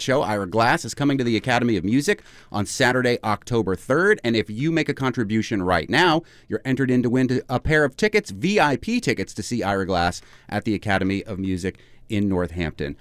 show, Ira Glass, is coming to the Academy of Music on Saturday, October 3rd. And if you make a contribution right now, you're entered in to win a pair of tickets, VIP tickets, to see Ira Glass at the Academy of Music in Northampton.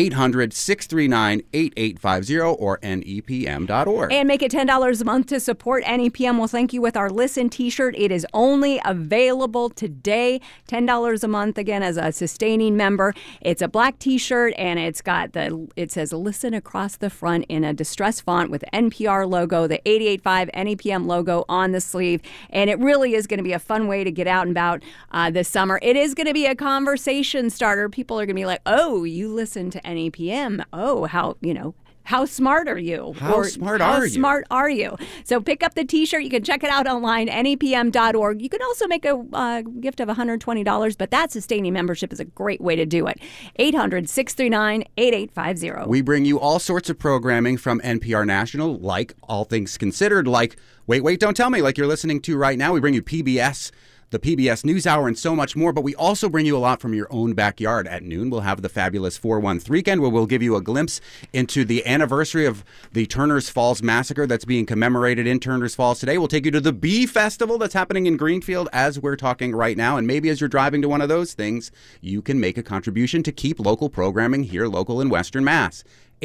800-639-8850 or nepm.org. And make it $10 a month to support NEPM. We'll thank you with our Listen t-shirt. It is only available today. $10 a month, again, as a sustaining member. It's a black t-shirt, and it says Listen across the front in a distress font with NPR logo, the 88.5 NEPM logo on the sleeve. And it really is going to be a fun way to get out and about this summer. It is going to be a conversation starter. People are going to be like, oh, you listen to NEPM. Oh, how smart are you? How smart are you? So pick up the t-shirt. You can check it out online, nepm.org. You can also make a gift of $120, but that sustaining membership is a great way to do it. 800-639-8850. We bring you all sorts of programming from NPR National, like All Things Considered, like Wait, Don't Tell Me, like you're listening to right now. We bring you PBS, the PBS NewsHour, and so much more. But we also bring you a lot from your own backyard. At noon, we'll have the fabulous 4-1 Weekend, where we'll give you a glimpse into the anniversary of the Turners Falls Massacre that's being commemorated in Turners Falls today. We'll take you to the Bee Festival that's happening in Greenfield as we're talking right now. And maybe as you're driving to one of those things, you can make a contribution to keep local programming here local in Western Mass.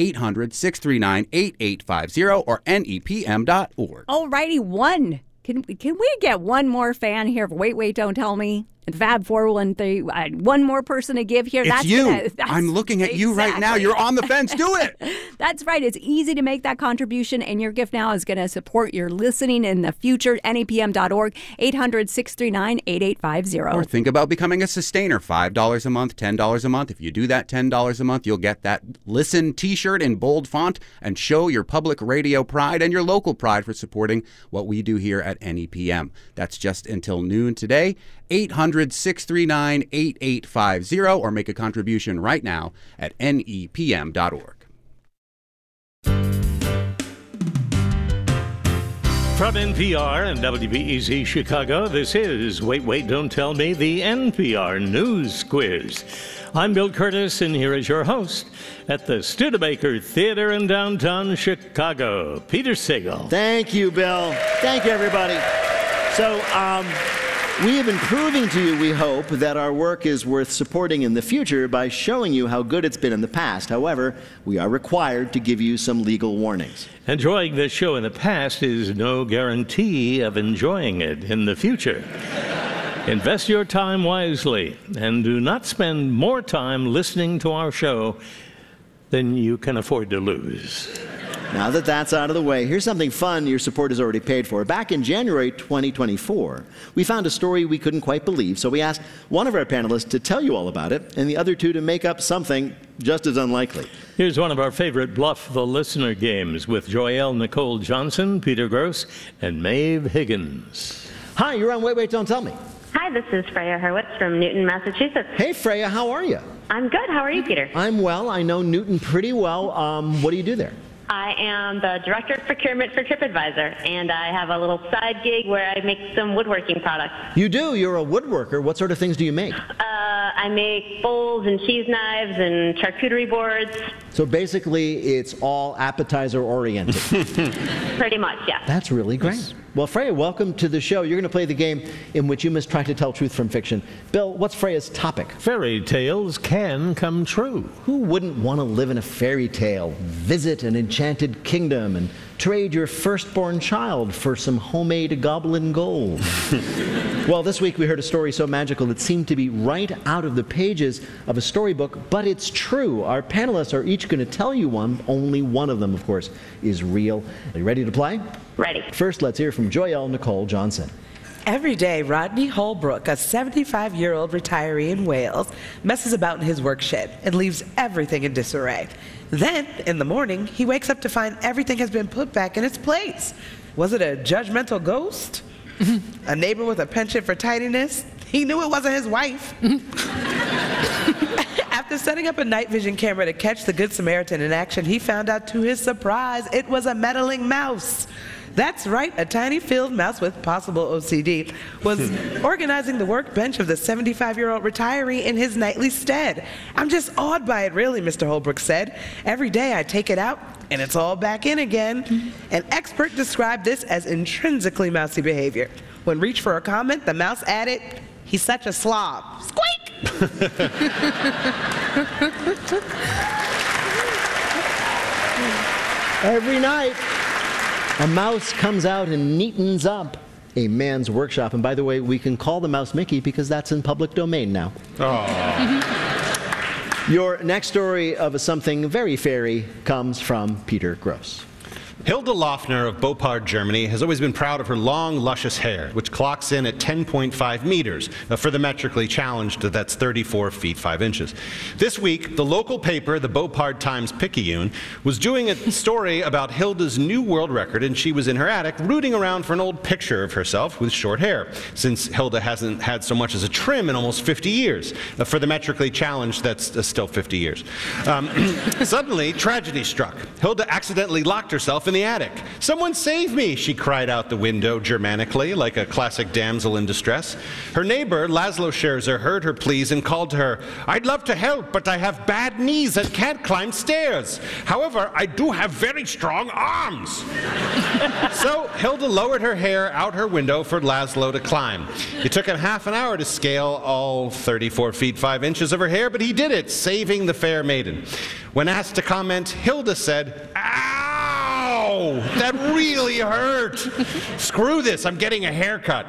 800-639-8850 or nepm.org. Alrighty, one. Can we get one more fan here of Wait, Don't Tell Me? Fab 413, one more person to give here. It's you. I'm looking at you right now. You're on the fence. Do it. That's right. It's easy to make that contribution, and your gift now is going to support your listening in the future. nepm.org, 800-639-8850. Or think about becoming a sustainer. $5 a month, $10 a month. If you do that $10 a month, you'll get that Listen t-shirt in bold font and show your public radio pride and your local pride for supporting what we do here at NEPM. That's just until noon today. 800-639-8850 or make a contribution right now at nepm.org. From NPR and WBEZ Chicago, this is Wait, Don't Tell Me, the NPR News Quiz. I'm Bill Curtis, and here is your host at the Studebaker Theater in downtown Chicago, Peter Sagal. Thank you, Bill. Thank you, everybody. So, we have been proving to you, we hope, that our work is worth supporting in the future by showing you how good it's been in the past. However, we are required to give you some legal warnings. Enjoying this show in the past is no guarantee of enjoying it in the future. Invest your time wisely and do not spend more time listening to our show than you can afford to lose. Now that that's out of the way, here's something fun your support has already paid for. Back in January 2024, we found a story we couldn't quite believe, so we asked one of our panelists to tell you all about it, and the other two to make up something just as unlikely. Here's one of our favorite Bluff the Listener games with Joelle Nicole Johnson, Peter Gross, and Maeve Higgins. Hi, you're on Wait, Don't Tell Me. Hi, this is Freya Hurwitz from Newton, Massachusetts. Hey, Freya, how are you? I'm good. How are you, Peter? I'm well. I know Newton pretty well. What do you do there? I am the Director of Procurement for TripAdvisor, and I have a little side gig where I make some woodworking products. You do? You're a woodworker. What sort of things do you make? I make bowls and cheese knives and charcuterie boards. So basically, it's all appetizer-oriented. Pretty much, yeah. That's really great. Well, Freya, welcome to the show. You're going to play the game in which you must try to tell truth from fiction. Bill, what's Freya's topic? Fairy tales can come true. Who wouldn't want to live in a fairy tale, visit an enchanted kingdom, and trade your firstborn child for some homemade goblin gold? Well, this week we heard a story so magical it seemed to be right out of the pages of a storybook, but it's true. Our panelists are each going to tell you one. Only one of them, of course, is real. Are you ready to play? Ready. First, let's hear from Joelle Nicole Johnson. Every day, Rodney Holbrook, a 75-year-old retiree in Wales, messes about in his work shed and leaves everything in disarray. Then, in the morning, he wakes up to find everything has been put back in its place. Was it a judgmental ghost? A neighbor with a penchant for tidiness? He knew it wasn't his wife. After setting up a night vision camera to catch the Good Samaritan in action, he found out to his surprise it was a meddling mouse. That's right, a tiny field mouse with possible OCD was organizing the workbench of the 75-year-old retiree in his nightly stead. I'm just awed by it, really, Mr. Holbrook said. Every day I take it out, and it's all back in again. An expert described this as intrinsically mousy behavior. When reached for a comment, the mouse added, "He's such a slob." Squeak! Every night, a mouse comes out and neatens up a man's workshop. And by the way, we can call the mouse Mickey because that's in public domain now. Your next story of something very fairy comes from Peter Gross. Hilda Lofner of Beaupard, Germany, has always been proud of her long, luscious hair, which clocks in at 10.5 meters. For the metrically challenged, that's 34 feet 5 inches. This week, the local paper, the Beaupard Times-Picayune, was doing a story about Hilda's new world record, and she was in her attic rooting around for an old picture of herself with short hair, since Hilda hasn't had so much as a trim in almost 50 years. For the metrically challenged, that's still 50 years. Suddenly, tragedy struck. Hilda accidentally locked herself in the attic. "Someone save me!" she cried out the window Germanically, like a classic damsel in distress. Her neighbor, Laszlo Scherzer, heard her pleas and called to her, "I'd love to help, but I have bad knees and can't climb stairs. However, I do have very strong arms." So Hilda lowered her hair out her window for Laszlo to climb. It took him half an hour to scale all 34 feet 5 inches of her hair, but he did it, saving the fair maiden. When asked to comment, Hilda said, "Ow! That really hurt. Screw this, I'm getting a haircut."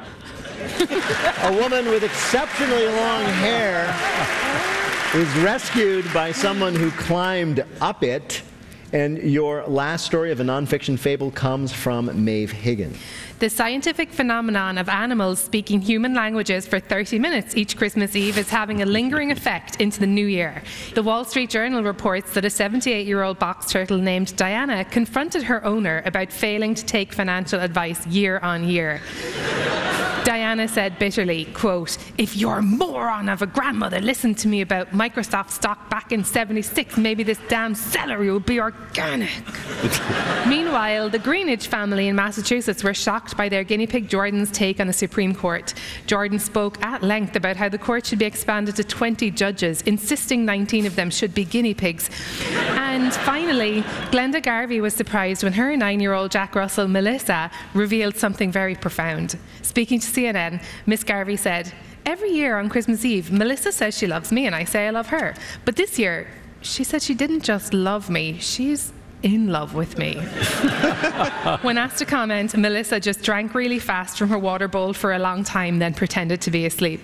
A woman with exceptionally long hair is rescued by someone who climbed up it. And your last story of a nonfiction fable comes from Maeve Higgins. The scientific phenomenon of animals speaking human languages for 30 minutes each Christmas Eve is having a lingering effect into the new year. The Wall Street Journal reports that a 78-year-old box turtle named Diana confronted her owner about failing to take financial advice year on year. Diana said bitterly, quote, "If your moron of a grandmother listened to me about Microsoft stock back in '76, maybe this damn celery would be organic." Meanwhile, the Greenidge family in Massachusetts were shocked by their guinea pig Jordan's take on the Supreme Court. Jordan spoke at length about how the court should be expanded to 20 judges, insisting 19 of them should be guinea pigs. And finally, Glenda Garvey was surprised when her 9-year-old Jack Russell, Melissa, revealed something very profound. Speaking to CNN, Miss Garvey said, "Every year on Christmas Eve, Melissa says she loves me and I say I love her. But this year, she said she didn't just love me, she's in love with me." When asked to comment, Melissa just drank really fast from her water bowl for a long time, then pretended to be asleep.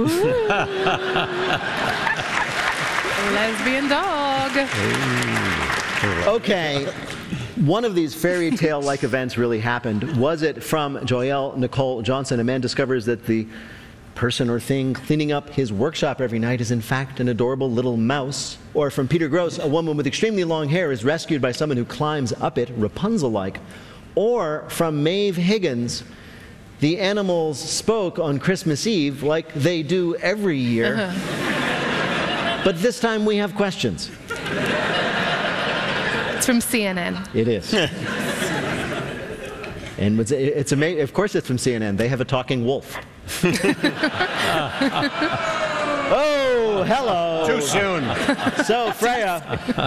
Lesbian dog. Okay. One of these fairy tale-like events really happened. Was it from Joelle Nicole Johnson? A man discovers that the person or thing cleaning up his workshop every night is in fact an adorable little mouse. Or from Peter Gross, a woman with extremely long hair is rescued by someone who climbs up it, Rapunzel-like. Or from Maeve Higgins, the animals spoke on Christmas Eve like they do every year. But this time we have questions. It's from CNN. It is. And it's amazing. Of course it's from CNN. They have a talking wolf. Oh, hello. Too soon. So, Freya.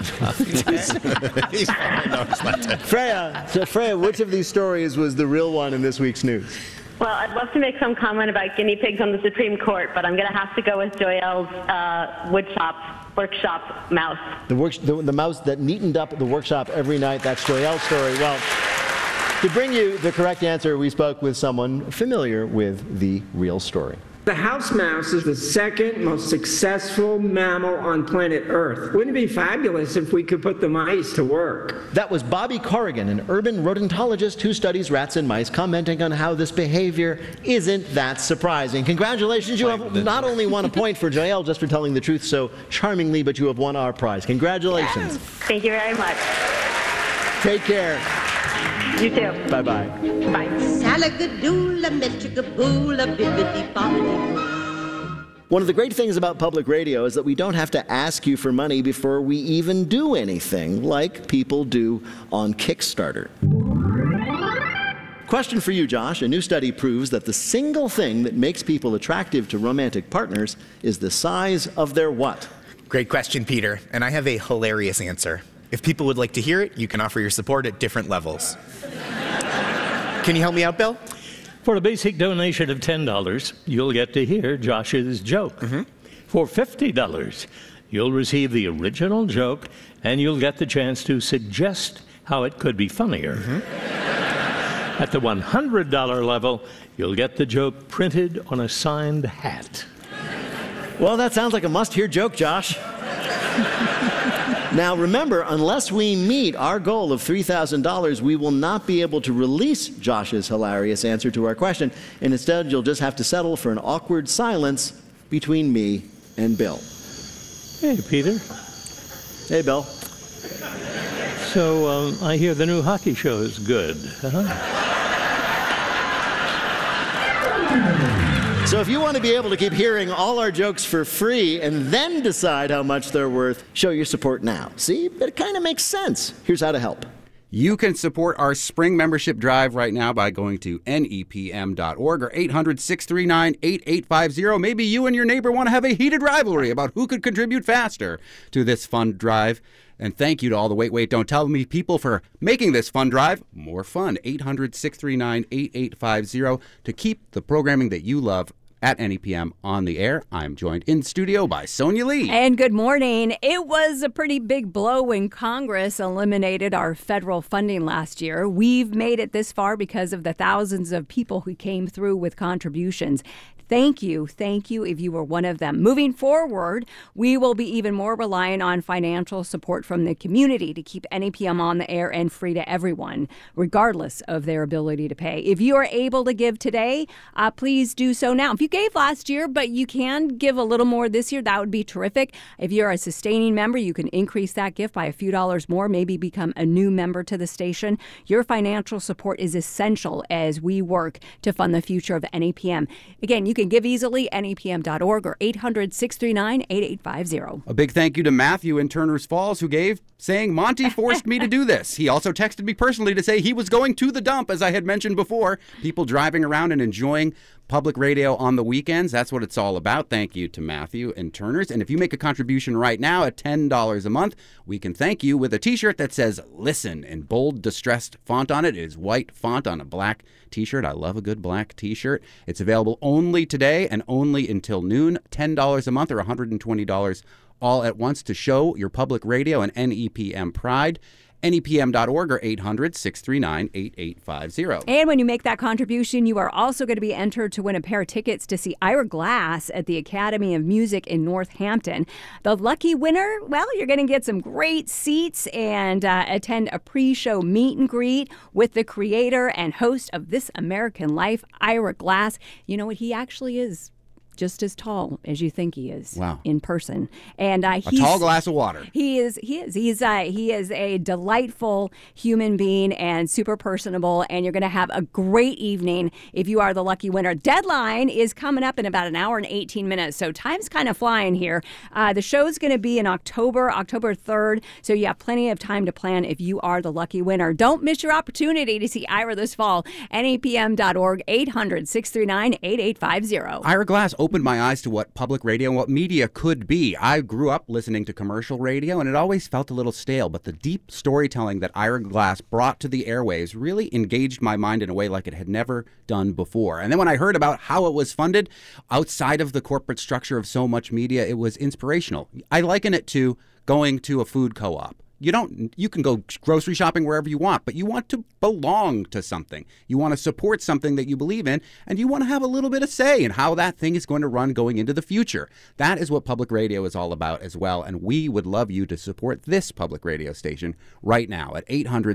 Freya, which of these stories was the real one in this week's news? Well, I'd love to make some comment about guinea pigs on the Supreme Court, but I'm going to have to go with Joelle's workshop mouse. The mouse that neatened up the workshop every night. That's Joelle's story. Well, to bring you the correct answer, we spoke with someone familiar with the real story. The house mouse is the second most successful mammal on planet Earth. Wouldn't it be fabulous if we could put the mice to work? That was Bobby Corrigan, an urban rodentologist who studies rats and mice, commenting on how this behavior isn't that surprising. Congratulations, you have not only won a point for Joelle just for telling the truth so charmingly, but you have won our prize. Congratulations. Yes. Thank you very much. Take care. You too. Bye-bye. Bye. Salagadoola, metricaboola, bibbidi bobbidi boo. One of the great things about public radio is that we don't have to ask you for money before we even do anything, like people do on Kickstarter. Question for you, Josh. A new study proves that the single thing that makes people attractive to romantic partners is the size of their what? Great question, Peter, and I have a hilarious answer. If people would like to hear it, you can offer your support at different levels. Can you help me out, Bill? For a basic donation of $10, you'll get to hear Josh's joke. For $50, you'll receive the original joke, and you'll get the chance to suggest how it could be funnier. At the $100 level, you'll get the joke printed on a signed hat. Well, that sounds like a must-hear joke, Josh. Now, remember, unless we meet our goal of $3,000, we will not be able to release Josh's hilarious answer to our question, and instead you'll just have to settle for an awkward silence between me and Bill. Hey, Peter. Hey, Bill. So, I hear the new hockey show is good, So if you want to be able to keep hearing all our jokes for free and then decide how much they're worth, show your support now. See, it kind of makes sense. Here's how to help. You can support our spring membership drive right now by going to nepm.org or 800-639-8850. Maybe you and your neighbor want to have a heated rivalry about who could contribute faster to this fun drive. And thank you to all the Wait, Wait, Don't Tell Me people for making this fun drive more fun. 800-639-8850 to keep the programming that you love at NEPM on the air. I'm joined in studio by Sonia Lee. And good morning. It was a pretty big blow when Congress eliminated our federal funding last year. We've made it this far because of the thousands of people who came through with contributions. Thank you if you were one of them. Moving forward, we will be even more reliant on financial support from the community to keep NEPM on the air and free to everyone, regardless of their ability to pay. If you are able to give today, please do so now. If you gave last year, but you can give a little more this year, that would be terrific. If you're a sustaining member, you can increase that gift by a few dollars more, maybe become a new member to the station. Your financial support is essential as we work to fund the future of NEPM. Again, you can give easily, nepm.org or 800-639-8850. A big thank you to Matthew in Turners Falls who gave, saying, Monty forced me to do this. He also texted me personally to say he was going to the dump, as I had mentioned before. People driving around and enjoying public radio on the weekends. That's what it's all about. Thank you to Matthew and Turners. And if you make a contribution right now at $10 a month, we can thank you with a t-shirt that says Listen in bold distressed font on it. It is white font on a black t-shirt. I love a good black t-shirt. It's available only today and only until noon. $10 a month or $120 all at once to show your public radio and NEPM pride. NEPM.org or 800-639-8850. And when you make that contribution, you are also going to be entered to win a pair of tickets to see Ira Glass at the Academy of Music in Northampton. The lucky winner, well, you're going to get some great seats and attend a pre-show meet and greet with the creator and host of This American Life, Ira Glass. You know what? He actually is just as tall as you think he is. Wow. In person. And he's a tall glass of water. He is a delightful human being and super personable, and you're going to have a great evening if you are the lucky winner. Deadline is coming up in about an hour and 18 minutes, so time's kind of flying here. The show's going to be in October 3rd, so you have plenty of time to plan if you are the lucky winner. Don't miss your opportunity to see Ira this fall. NEPM.org, 800-639-8850. Ira Glass opened my eyes to what public radio and what media could be. I grew up listening to commercial radio, and it always felt a little stale, but the deep storytelling that Ira Glass brought to the airwaves really engaged my mind in a way like it had never done before. And then when I heard about how it was funded outside of the corporate structure of so much media, it was inspirational. I liken it to going to a food co-op. You can go grocery shopping wherever you want, but you want to belong to something. You want to support something that you believe in, and you want to have a little bit of say in how that thing is going to run going into the future. That is what public radio is all about as well, and we would love you to support this public radio station right now at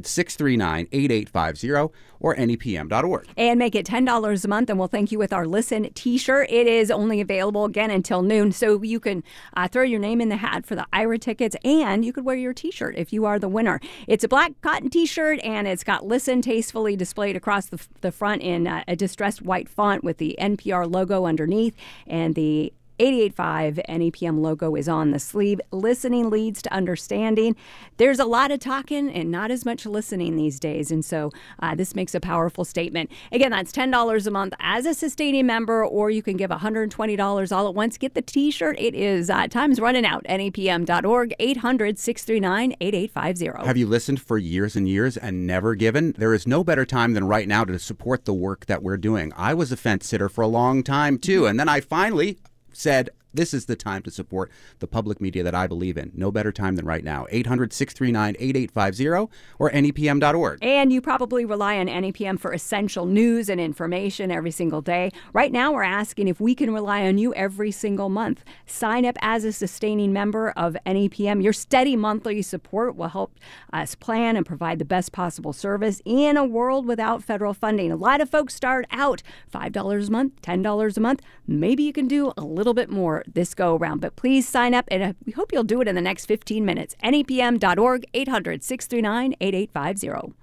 800-639-8850 or nepm.org. And make it $10 a month, and we'll thank you with our Listen t-shirt. It is only available again until noon, so you can throw your name in the hat for the Ira tickets, and you could wear your t-shirt if you are the winner. It's a black cotton t-shirt, and it's got Listen tastefully displayed across the front in a distressed white font with the NPR logo underneath and the 885. NEPM logo is on the sleeve. Listening leads to understanding. There's a lot of talking and not as much listening these days, and so this makes a powerful statement. Again, that's $10 a month as a sustaining member, or you can give $120 all at once. Get the T-shirt. It is time's running out. NEPM.org, 800-639-8850. Have you listened for years and years and never given? There is no better time than right now to support the work that we're doing. I was a fence sitter for a long time, too, and then I finally said, this is the time to support the public media that I believe in. No better time than right now. 800-639-8850 or NEPM.org. And you probably rely on NEPM for essential news and information every single day. Right now, we're asking if we can rely on you every single month. Sign up as a sustaining member of NEPM. Your steady monthly support will help us plan and provide the best possible service in a world without federal funding. A lot of folks start out $5 a month, $10 a month. Maybe you can do a little bit more this go around, but please sign up, and we hope you'll do it in the next 15 minutes. NEPM.org, 800-639-8850.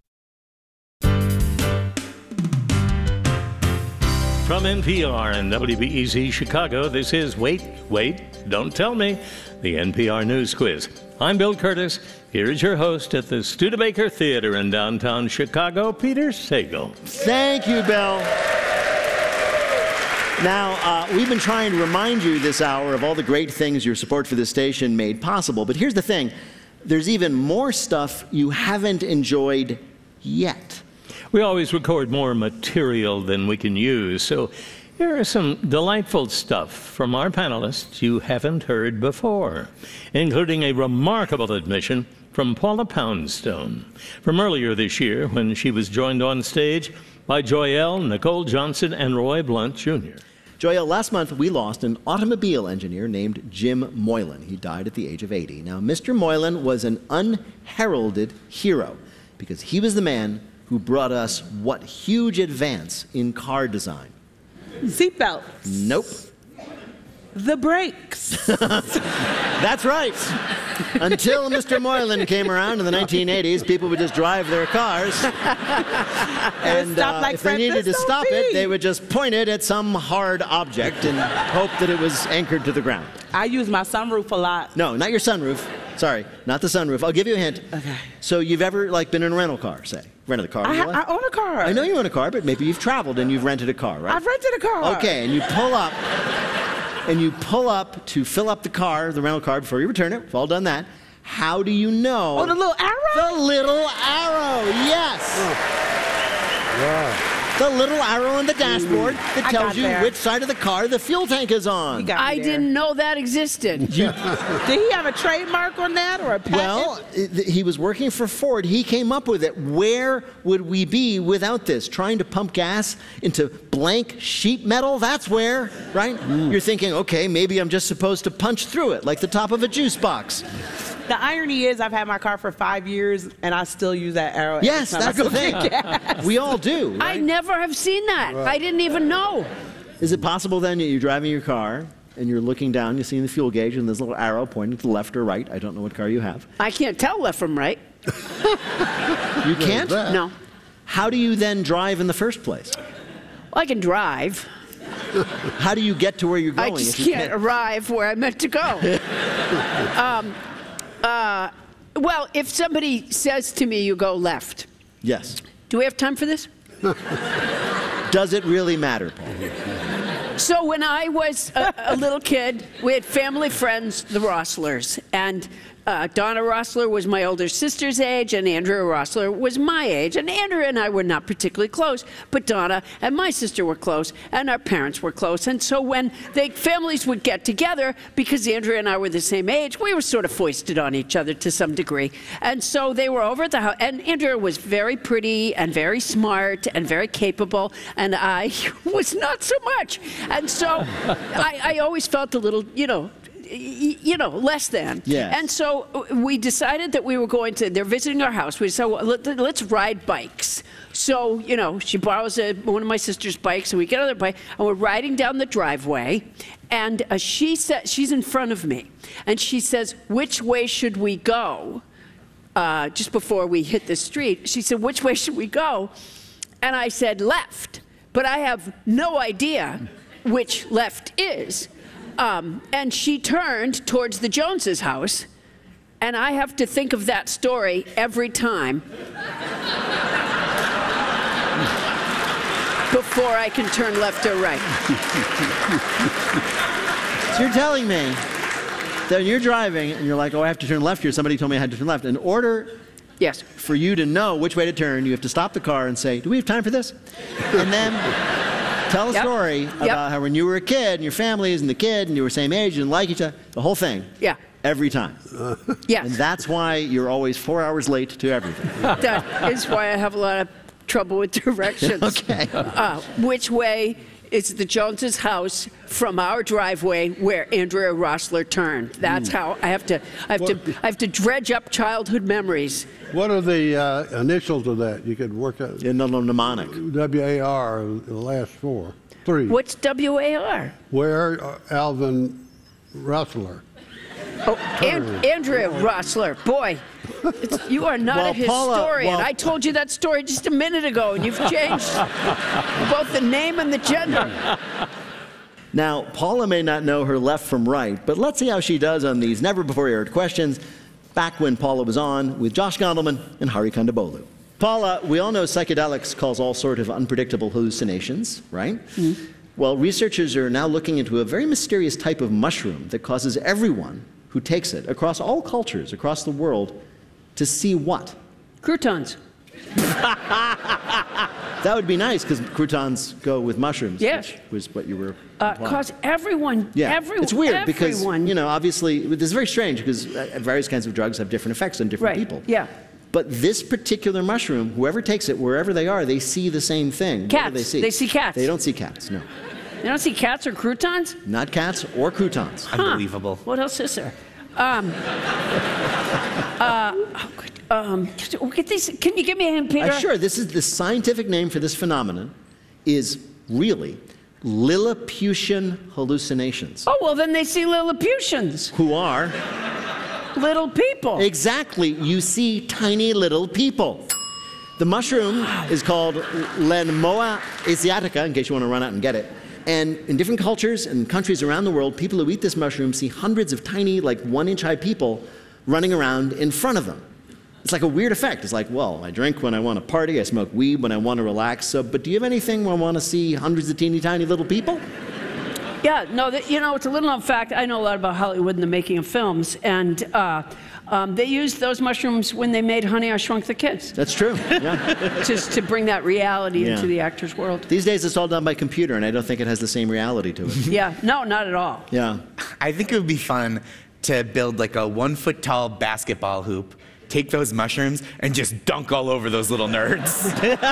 From NPR and WBEZ Chicago, this is Wait, Don't Tell Me, the NPR News Quiz. I'm Bill Curtis. Here is your host at the Studebaker Theater in downtown Chicago, Peter Sagal. Thank you, Bill. Now, we've been trying to remind you this hour of all the great things your support for this station made possible. But here's the thing. There's even more stuff you haven't enjoyed yet. We always record more material than we can use, so here are some delightful stuff from our panelists you haven't heard before, including a remarkable admission from Paula Poundstone from earlier this year when she was joined on stage by Joyelle, Nicole Johnson, and Roy Blunt, Jr. Joyelle, last month we lost an automobile engineer named Jim Moylan. He died at the age of 80. Now, Mr. Moylan was an unheralded hero because he was the man who brought us what huge advance in car design? Seatbelt. Nope. The brakes. That's right. Until Mr. Moylan came around in the 1980s, people would just drive their cars. And if they needed to stop it, they would just point it at some hard object and hope that it was anchored to the ground. I use my sunroof a lot. No, not your sunroof. Sorry, not the sunroof. I'll give you a hint. Okay. So you've ever been in a rental car, say? Rented a car? I own a car. I know you own a car, but maybe you've traveled and you've rented a car, right? I've rented a car. Okay, and you pull up. And you pull up to fill up the car, the rental car, before you return it. We've all done that. How do you know? Oh, the little arrow? The little arrow, yes. Oh. Wow. The little arrow on the dashboard that tells you which side of the car the fuel tank is on. I didn't know that existed. Did he have a trademark on that or a patent? Well, he was working for Ford. He came up with it. Where would we be without this? Trying to pump gas into blank sheet metal? That's where, right? You're thinking, okay, maybe I'm just supposed to punch through it like the top of a juice box. The irony is I've had my car for 5 years and I still use that arrow. Yes, that's the thing. We all do. Right? I never have seen that. Right. I didn't even know. Is it possible then that you're driving your car and you're looking down, you're seeing the fuel gauge and there's a little arrow pointing to the left or right? I don't know what car you have. I can't tell left from right. You can't? No. How do you then drive in the first place? Well, I can drive. How do you get to where you're going? I just can't arrive where I meant to go. Well, if somebody says to me, you go left. Yes. Do we have time for this? Does it really matter, Paul? So when I was a little kid, we had family friends, the Rosslers, and Donna Rossler was my older sister's age, and Andrea Rossler was my age. And Andrea and I were not particularly close, but Donna and my sister were close, and our parents were close. And so when families would get together, because Andrea and I were the same age, we were sort of foisted on each other to some degree. And so they were over at the house, and Andrea was very pretty and very smart and very capable, and I was not so much. And so I always felt a little, less than. Yes. And so we decided that we were going to, they're visiting our house. We said, well, let's ride bikes. So, she borrows one of my sister's bikes, and we get on the bike, and we're riding down the driveway, and she said, she's in front of me, and she says, which way should we go? Just before we hit the street, she said, which way should we go? And I said, left. But I have no idea which left is. And she turned towards the Joneses' house, and I have to think of that story every time before I can turn left or right. So you're telling me that you're driving and you're like, oh, I have to turn left here. Somebody told me I had to turn left. In order for you to know which way to turn, you have to stop the car and say, do we have time for this? And then tell a story about how when you were a kid and your family isn't the kid and you were the same age and like each other, the whole thing. Yeah. Every time. Yes. And that's why you're always 4 hours late to everything. That is why I have a lot of trouble with directions. Okay. Which way is the Joneses' house from our driveway where Andrea Rossler turned? That's how I have to dredge up childhood memories. What are the initials of that? You could work out. In the mnemonic. WAR, the last three. What's WAR? Where Alvin Rossler. Oh, Andrea Rossler. Boy, you are not a historian. I told you that story just a minute ago, and you've changed both the name and the gender. Now, Paula may not know her left from right, but let's see how she does on these never-before-aired questions back when Paula was on with Josh Gondelman and Hari Kondabolu. Paula, we all know psychedelics cause all sort of unpredictable hallucinations, right? Mm-hmm. Well, researchers are now looking into a very mysterious type of mushroom that causes everyone who takes it across all cultures, across the world, to see what? Croutons. That would be nice, because croutons go with mushrooms, which was what you were implying. Cause everyone, it's weird because, you know, obviously, this is very strange because various kinds of drugs have different effects on different people. Yeah. But this particular mushroom, whoever takes it, wherever they are, they see the same thing. Cats. What do they see? They see cats. They don't see cats, no. They don't see cats or croutons? Not cats or croutons. Huh. Unbelievable. What else is there? Get these. Can you give me a hint, Peter? Sure. This is the scientific name for this phenomenon is really Lilliputian hallucinations. Oh, well, then they see Lilliputians. Who are? Little people. Exactly. You see tiny little people. The mushroom is called Lenmoa asiatica, in case you want to run out and get it. And in different cultures and countries around the world, people who eat this mushroom see hundreds of tiny, like 1-inch-high people running around in front of them. It's like a weird effect. It's like, well, I drink when I want to party, I smoke weed when I want to relax, but do you have anything where I want to see hundreds of teeny tiny little people? Yeah, no, you know, it's a little known fact. I know a lot about Hollywood and the making of films, and they used those mushrooms when they made Honey, I Shrunk the Kids. That's true, yeah. Just to bring that reality into the actor's world. These days it's all done by computer, and I don't think it has the same reality to it. Yeah, no, not at all. Yeah. I think it would be fun to build like a 1-foot-tall basketball hoop, take those mushrooms, and just dunk all over those little nerds.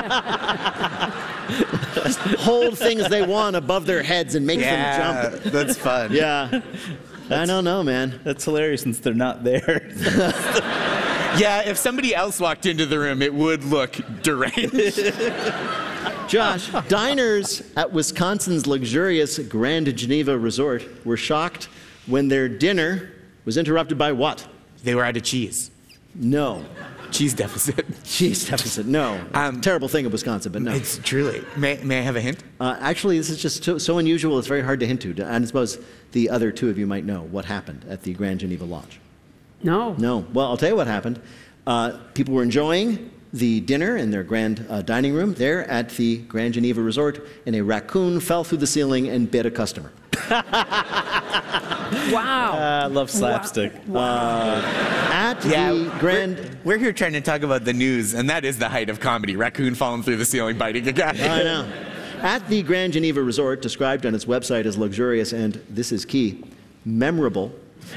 Just hold things they want above their heads and make them jump. That's fun. Yeah. I don't know, man. That's hilarious since they're not there. Yeah, if somebody else walked into the room, it would look deranged. Josh, diners at Wisconsin's luxurious Grand Geneva Resort were shocked when their dinner was interrupted by what? They were out of cheese. No. Cheese deficit. Cheese deficit, no. Terrible thing in Wisconsin, but no. It's truly. May I have a hint? Actually, this is just so unusual, it's very hard to hint to. And I suppose the other two of you might know what happened at the Grand Geneva Lodge. No. No. Well, I'll tell you what happened. People were enjoying the dinner in their grand dining room there at the Grand Geneva Resort, and a raccoon fell through the ceiling and bit a customer. Wow. I love slapstick. At the Grand... We're here trying to talk about the news, and that is the height of comedy. Raccoon falling through the ceiling, biting a guy. I know. At the Grand Geneva Resort, described on its website as luxurious and, this is key, memorable.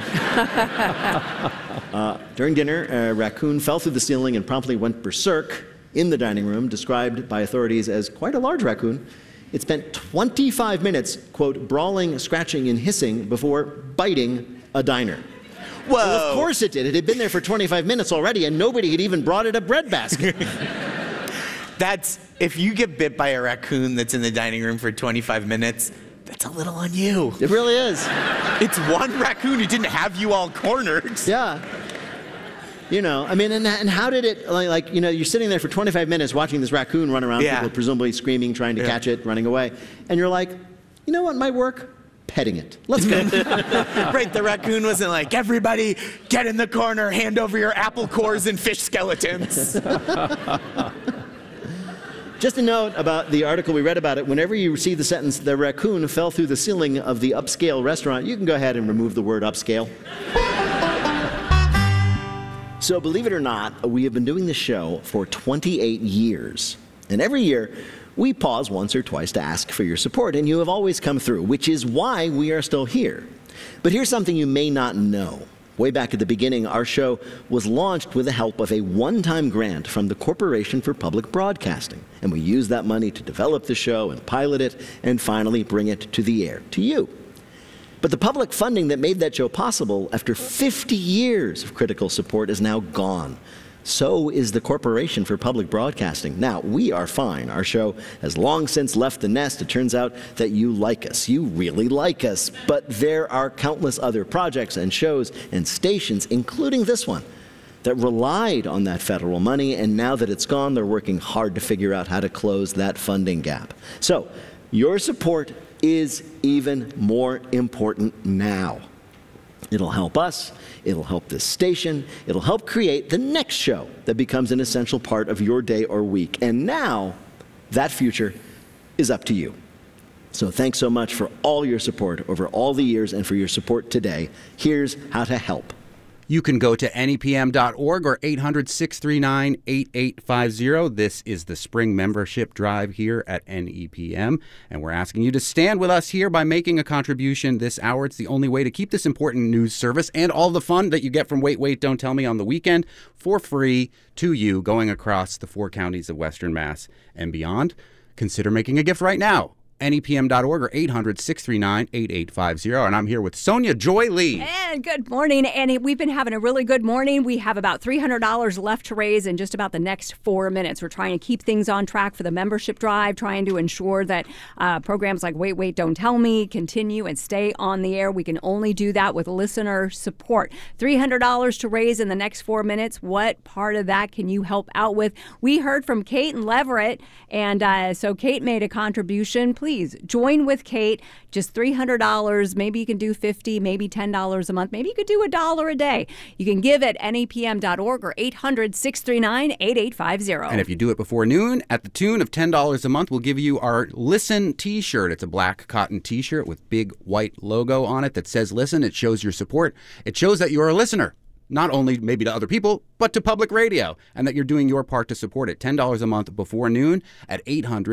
During dinner, a raccoon fell through the ceiling and promptly went berserk in the dining room, described by authorities as quite a large raccoon. It spent 25 minutes, quote, brawling, scratching, and hissing before biting a diner. Whoa. Well, of course it did. It had been there for 25 minutes already, and nobody had even brought it a breadbasket. That's, if you get bit by a raccoon that's in the dining room for 25 minutes, that's a little on you. It really is. It's one raccoon who didn't have you all cornered. Yeah. You know, I mean, and how did it, like, you know, you're sitting there for 25 minutes watching this raccoon run around, people presumably screaming, trying to catch it, running away, and you're like, you know what might work? petting it. Let's go. Right, the raccoon wasn't like, everybody get in the corner, hand over your apple cores and fish skeletons. Just a note about the article we read about it. Whenever you see the sentence, the raccoon fell through the ceiling of the upscale restaurant, you can go ahead and remove the word upscale. So believe it or not, we have been doing this show for 28 years. And every year, we pause once or twice to ask for your support, and you have always come through, which is why we are still here. But here's something you may not know. Way back at the beginning, our show was launched with the help of a one-time grant from the Corporation for Public Broadcasting. And we used that money to develop the show and pilot it and finally bring it to the air, to you. But the public funding that made that show possible after 50 years of critical support is now gone. So is the Corporation for Public Broadcasting. Now, we are fine. Our show has long since left the nest. It turns out that you like us. You really like us. But there are countless other projects and shows and stations, including this one, that relied on that federal money. And now that it's gone, they're working hard to figure out how to close that funding gap. So, your support is even more important now. It'll help us, it'll help this station, it'll help create the next show that becomes an essential part of your day or week. And now, that future is up to you. So thanks so much for all your support over all the years and for your support today. Here's how to help. You can go to nepm.org or 800-639-8850. This is the spring membership drive here at NEPM, and we're asking you to stand with us here by making a contribution this hour. It's the only way to keep this important news service and all the fun that you get from Wait, Wait, Don't Tell Me on the weekend for free to you going across the 4 counties of Western Mass and beyond. Consider making a gift right now. NEPM.org or 800-639-8850. And I'm here with Sonia Joy Lee. And good morning, Annie. We've been having a really good morning. We have about $300 left to raise in just about the next 4 minutes. We're trying to keep things on track for the membership drive, trying to ensure that programs like Wait, Wait, Don't Tell Me continue and stay on the air. We can only do that with listener support. $300 to raise in the next 4 minutes. What part of that can you help out with? We heard from Kate and Leverett, and so Kate made a contribution. Please join with Kate. Just $300. Maybe you can do $50, maybe $10 a month. Maybe you could do $1 a day. You can give at nepm.org or 800-639-8850. And if you do it before noon, at the tune of $10 a month, we'll give you our Listen t-shirt. It's a black cotton t-shirt with big white logo on it that says Listen. It shows your support. It shows that you're a listener. Not only maybe to other people, but to public radio, and that you're doing your part to support it. $10 a month before noon at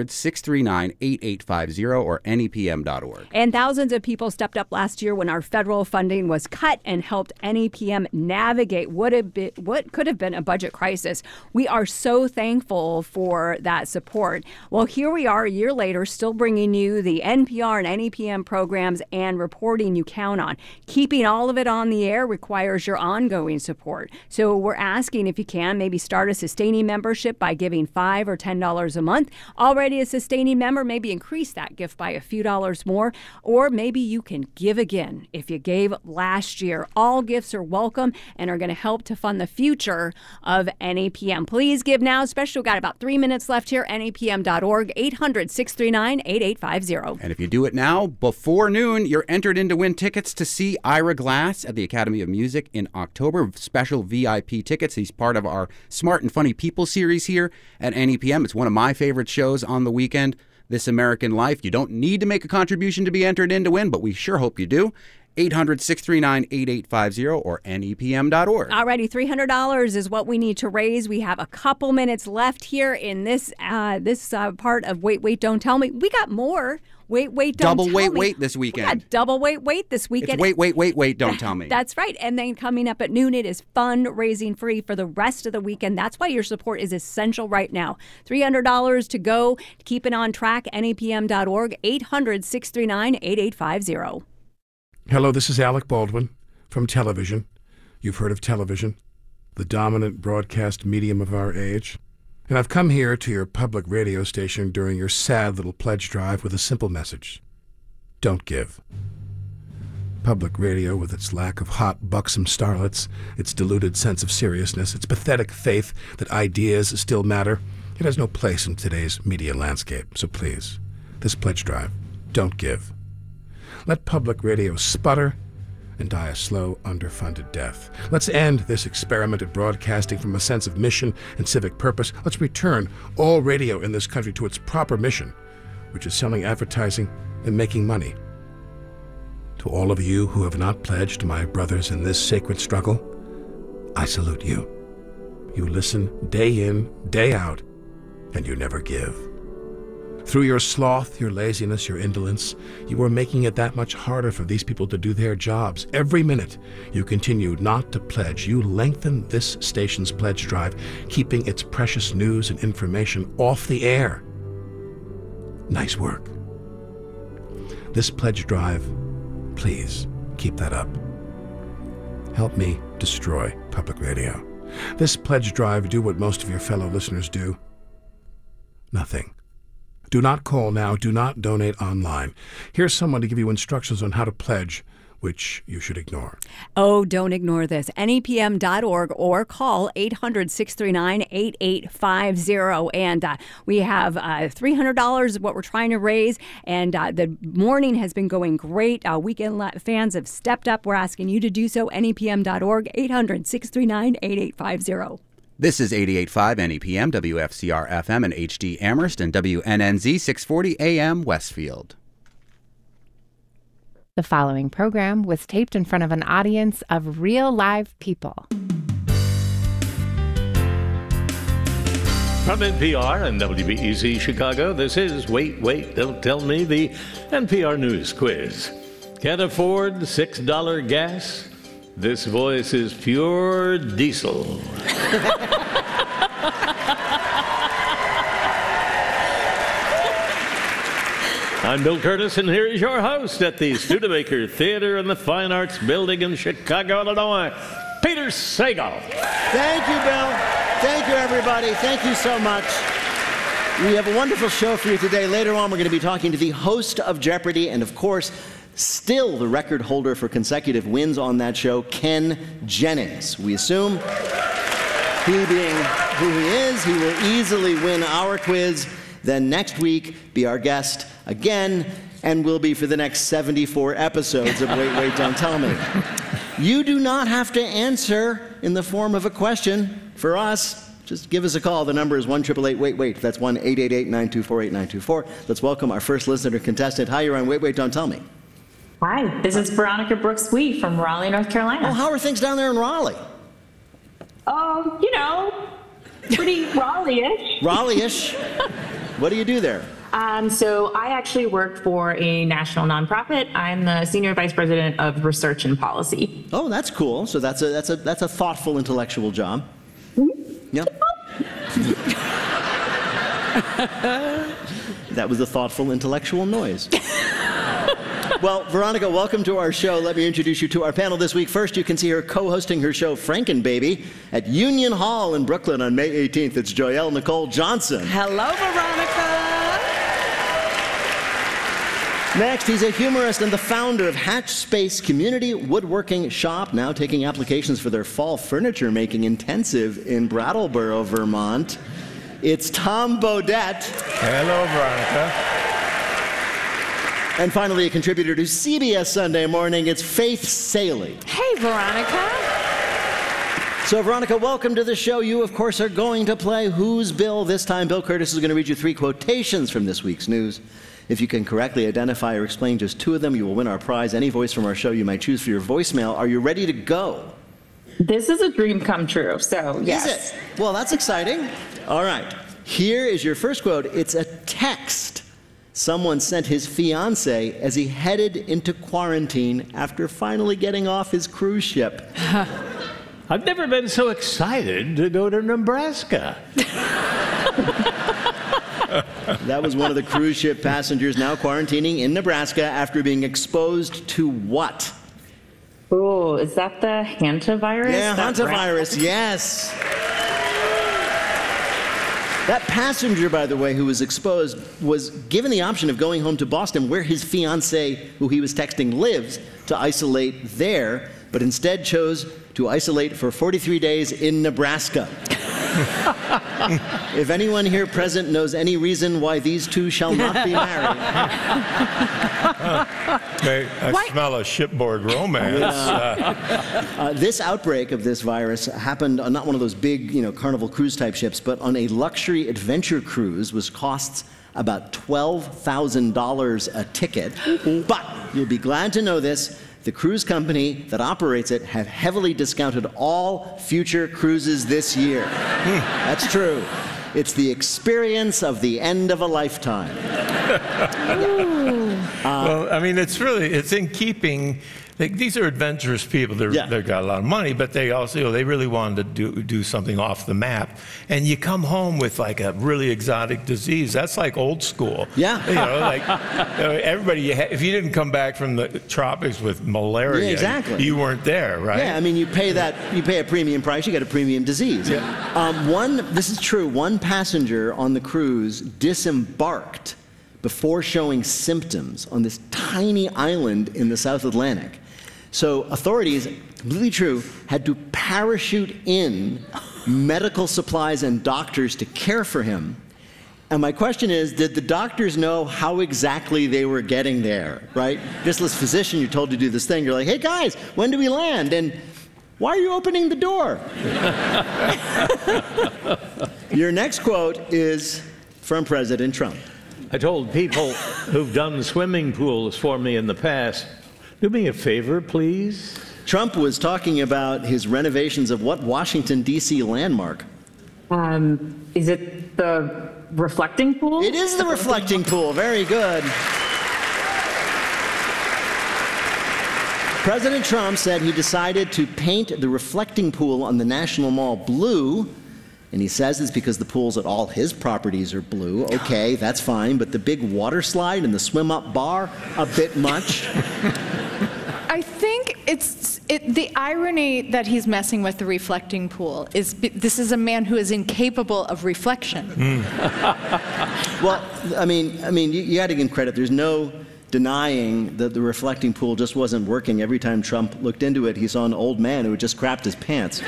800-639-8850 or nepm.org. And thousands of people stepped up last year when our federal funding was cut and helped NEPM navigate what could have been a budget crisis. We are so thankful for that support. Well, here we are a year later, still bringing you the NPR and NEPM programs and reporting you count on. Keeping all of it on the air requires your ongoing support. So we're asking if you can maybe start a sustaining membership by giving $5 or $10 a month. Already a sustaining member, maybe increase that gift by a few dollars more, or maybe you can give again. If you gave last year, all gifts are welcome and are going to help to fund the future of NEPM. Please give now, especially we've got about 3 minutes left here, nepm.org, 800-639-8850. And if you do it now, before noon, you're entered in to win tickets to see Ira Glass at the Academy of Music in October. Special VIP tickets. He's part of our Smart and Funny People series here at NEPM. It's one of my favorite shows on the weekend, This American Life. You don't need to make a contribution to be entered in to win, but we sure hope you do. 800-639-8850 or nepm.org. Alrighty, $300 is what we need to raise. We have a couple minutes left here in this part of Wait, Wait, Don't Tell Me. We got more. Wait, Wait, Don't Tell Me. Double Wait, Wait this weekend. We got double Wait, Wait this weekend. It's Wait, Wait, Wait, Wait, Don't Tell Me. That's right. And then coming up at noon, it is fundraising free for the rest of the weekend. That's why your support is essential right now. $300 to go. Keep it on track. nepm.org, 800-639-8850. Hello, this is Alec Baldwin from television. You've heard of television, the dominant broadcast medium of our age. And I've come here to your public radio station during your sad little pledge drive with a simple message. Don't give. Public radio, with its lack of hot, buxom starlets, its diluted sense of seriousness, its pathetic faith that ideas still matter, it has no place in today's media landscape. So please, this pledge drive, don't give. Let public radio sputter and die a slow, underfunded death. Let's end this experiment at broadcasting from a sense of mission and civic purpose. Let's return all radio in this country to its proper mission, which is selling advertising and making money. To all of you who have not pledged, my brothers in this sacred struggle, I salute you. You listen day in, day out, and you never give. Through your sloth, your laziness, your indolence, you are making it that much harder for these people to do their jobs. Every minute you continue not to pledge, you lengthen this station's pledge drive, keeping its precious news and information off the air. Nice work. This pledge drive, please keep that up. Help me destroy public radio. This pledge drive, do what most of your fellow listeners do. Nothing. Do not call now. Do not donate online. Here's someone to give you instructions on how to pledge, which you should ignore. Oh, don't ignore this. NEPM.org or call 800-639-8850. And we have $300 what we're trying to raise. And the morning has been going great. Weekend fans have stepped up. We're asking you to do so. NEPM.org, 800-639-8850. This is 88.5 NEPM, WFCR FM and HD Amherst, and WNNZ 640 AM Westfield. The following program was taped in front of an audience of real live people. From NPR and WBEZ Chicago, this is Wait, Don't Tell Me, the NPR News Quiz. Can't afford $6 gas? This voice is pure diesel. I'm Bill Curtis, and here is your host at the Studebaker Theater and the Fine Arts Building in Chicago, Illinois, Peter Sagal. Thank you, Bill. Thank you, everybody. Thank you so much. We have a wonderful show for you today. Later on, we're going to be talking to the host of Jeopardy! And, of course, still the record holder for consecutive wins on that show, Ken Jennings. We assume, he being who he is, he will easily win our quiz, then next week be our guest again, and will be for the next 74 episodes of Wait, Don't Tell Me. You do not have to answer in the form of a question for us. Just give us a call. The number is 1-888-WAIT-WAIT. That's 1-888-924-8924. Let's welcome our first listener contestant. Hi, you're on Wait, Don't Tell Me. Hi, this is Veronica Brooks-Wee from Raleigh, North Carolina. Oh, how are things down there in Raleigh? Oh, pretty Raleigh-ish. Raleigh-ish? What do you do there? So I actually work for a national nonprofit. I'm the Senior Vice President of Research and Policy. Oh, that's cool. So that's a thoughtful intellectual job. Yep. That was a thoughtful intellectual noise. Well, Veronica, welcome to our show. Let me introduce you to our panel this week. First, you can see her co-hosting her show, Frankenbaby, at Union Hall in Brooklyn on May 18th. It's Joyelle Nicole Johnson. Hello, Veronica. Next, he's a humorist and the founder of Hatch Space Community Woodworking Shop, now taking applications for their fall furniture making intensive in Brattleboro, Vermont. It's Tom Bodett. Hello, Veronica. And finally, a contributor to CBS Sunday Morning, it's Faith Salie. Hey, Veronica. So, Veronica, welcome to the show. You, of course, are going to play Who's Bill? This time, Bill Curtis is going to read you 3 quotations from this week's news. If you can correctly identify or explain just 2 of them, you will win our prize. Any voice from our show you might choose for your voicemail. Are you ready to go? This is a dream come true, so yes. Is it? Well, that's exciting. All right. Here is your first quote. It's a text someone sent his fiancée as he headed into quarantine after finally getting off his cruise ship. I've never been so excited to go to Nebraska. That was one of the cruise ship passengers now quarantining in Nebraska after being exposed to what? Oh, is that the hantavirus? Yeah, hantavirus, yes. That passenger, by the way, who was exposed, was given the option of going home to Boston, where his fiancée, who he was texting, lives, to isolate there, but instead chose to isolate for 43 days in Nebraska. If anyone here present knows any reason why these two shall not be married. I smell a shipboard romance. This outbreak of this virus happened on not one of those big, Carnival cruise type ships, but on a luxury adventure cruise, which costs about $12,000 a ticket. But you'll be glad to know this. The cruise company that operates it have heavily discounted all future cruises this year. That's true. It's the experience of the end of a lifetime. Well, I mean, it's in keeping. These are adventurous people. They've got a lot of money, but they also, they really wanted to do something off the map. And you come home with like a really exotic disease. That's like old school. Yeah. Everybody, if you didn't come back from the tropics with malaria, exactly. You weren't there, right? Yeah, I mean, you pay a premium price, you get a premium disease. Yeah. This is true, one passenger on the cruise disembarked before showing symptoms on this tiny island in the South Atlantic. So authorities, completely true, had to parachute in medical supplies and doctors to care for him. And my question is, did the doctors know how exactly they were getting there, right? Just as a physician, you're told to do this thing. You're like, hey guys, when do we land? And why are you opening the door? Your next quote is from President Trump. I told people who've done swimming pools for me in the past, do me a favor, please. Trump was talking about his renovations of what Washington, D.C. landmark? Is it the reflecting pool? It is the reflecting pool. Very good. President Trump said he decided to paint the reflecting pool on the National Mall blue. And he says it's because the pools at all his properties are blue. Okay, that's fine. But the big water slide and the swim-up bar, a bit much. I think the irony that he's messing with the reflecting pool is this is a man who is incapable of reflection. Well, I mean, you got to give him credit. There's no denying that the reflecting pool just wasn't working. Every time Trump looked into it, he saw an old man who had just crapped his pants.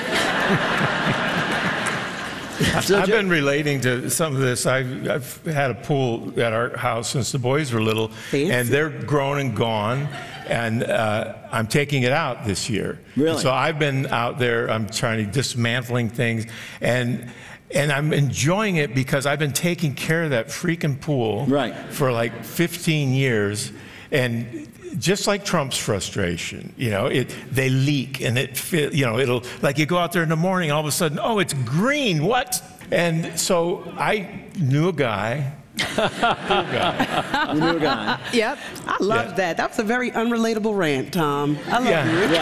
I've been relating to some of this. I've had a pool at our house since the boys were little, and they're grown and gone, and I'm taking it out this year. Really? So I've been out there. I'm trying to dismantling things, and I'm enjoying it because I've been taking care of that freaking pool for like 15 years, and just like Trump's frustration, they leak and it'll, like you go out there in the morning, all of a sudden, oh, it's green, what? And so I knew a guy. You knew a guy. Yep. I love that. That was a very unrelatable rant, Tom. I love you.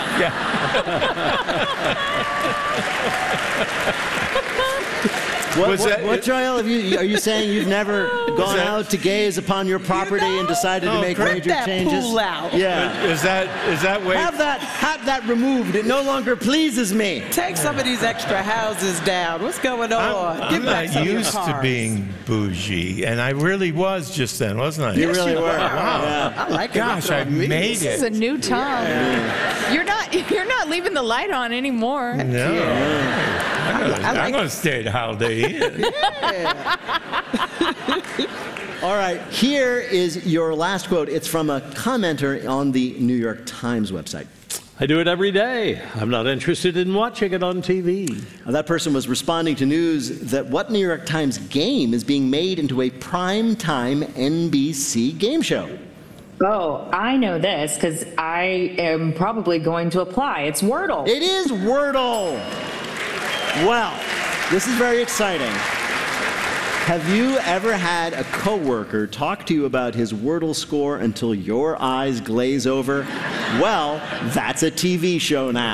What, Joel, are you saying you've never gone out to gaze upon your property and decided to make major changes? Pool out. Yeah. Is that way? Have that removed. It no longer pleases me. Take some of these extra houses down. What's going on? I'm not used to being bougie, and I really was just then, wasn't I? You really were. Wow. Yeah. I like it. Gosh, I made it. This is a new Tom. Yeah. You're not leaving the light on anymore. No. Yeah. I'm going to stay at Holiday Inn. All right, here is your last quote. It's from a commenter on the New York Times website. I do it every day. I'm not interested in watching it on TV. That person was responding to news that what New York Times game is being made into a primetime NBC game show. Oh, I know this because I am probably going to apply. It's Wordle. It is Wordle. Well, this is very exciting. Have you ever had a coworker talk to you about his Wordle score until your eyes glaze over? Well, that's a TV show now.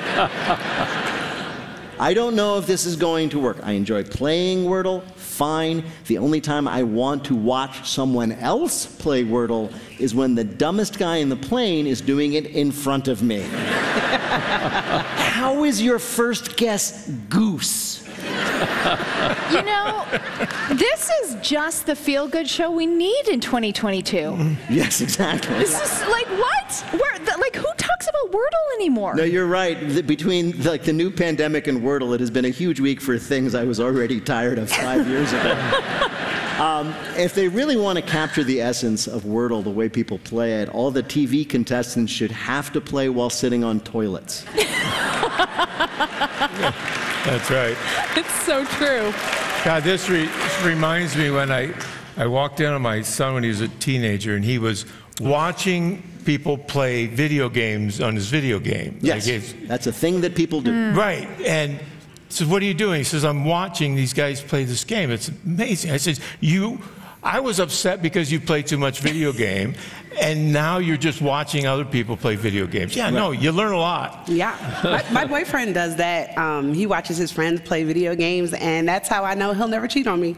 I don't know if this is going to work. I enjoy playing Wordle, fine. The only time I want to watch someone else play Wordle is when the dumbest guy in the plane is doing it in front of me. How is your first guess goose? This is just the feel-good show we need in 2022. Yes, exactly. This is like what? Who talks about about Wordle anymore. No, you're right. Between like the new pandemic and Wordle, it has been a huge week for things I was already tired of 5 years ago. If they really want to capture the essence of Wordle, the way people play it, all the TV contestants should have to play while sitting on toilets. That's right. It's so true. God, this reminds me when I walked in on my son when he was a teenager, and he was watching people play video games on his video game. Yes, that's a thing that people do. Right, and so what are you doing? He says, I'm watching these guys play this game. It's amazing. I said, I was upset because you play too much video game, and now you're just watching other people play video games. Yeah, no, you learn a lot. Yeah, my boyfriend does that. He watches his friends play video games, and that's how I know he'll never cheat on me.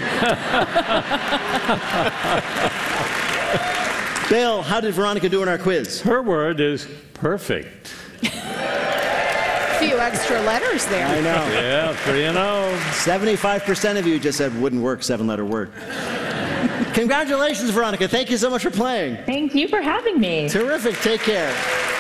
Bill, how did Veronica do in our quiz? Her word is perfect. Few extra letters there. I know. Yeah, 3-0. 75% of you just said wouldn't work, 7-letter word. Congratulations, Veronica. Thank you so much for playing. Thank you for having me. Terrific. Take care.